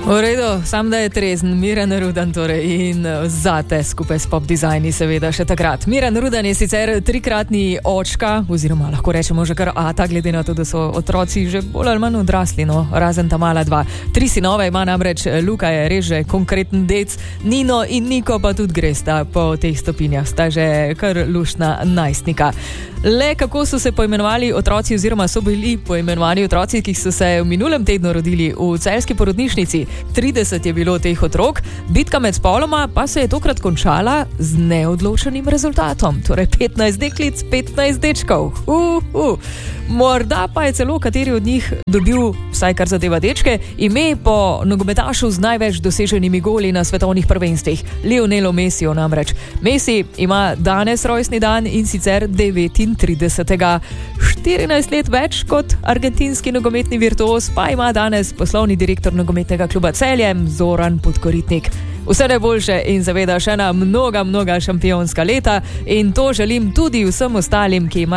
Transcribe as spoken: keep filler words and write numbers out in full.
V redu, sam da je trezen, Miran Rudan torej in zate skupaj s pop dizajni seveda še takrat. Miran Rudan je sicer trikratni očka, oziroma lahko rečemo že kar ata, glede na to, da so otroci že bolj ali manj odrasli, no, razen ta mala dva. Tri sinove ima namreč, Luka je res že konkreten dec, Nino in Niko pa tudi gresta po teh stopinjah, sta že kar luštna najstnika. Le kako so se poimenovali otroci oziroma so bili poimenovani otroci, ki so se v minulem tednu rodili v celjski porodnišnici. trideset je bilo teh otrok, bitka med spoloma pa se je tokrat končala z neodločenim rezultatom. Torej petnajst deklic, petnajst dečkov. Uh, uh. Morda pa je celo kateri od njih dobil, vsaj kar zadeva dečke, ime po nogometašu z največ doseženimi goli na svetovnih prvenstvih, Lionelu Messiju namreč. Messi ima danes rojstni dan in sicer devetintridesetega štirinajst let več kot argentinski nogometni virtuoz, pa ima danes poslovni direktor nogometnega kluba Celje, Zoran Podkoritnik. Vse najboljše in seveda še na mnoga, mnoga šampionska leta in to želim tudi vsem ostalim, ki imajo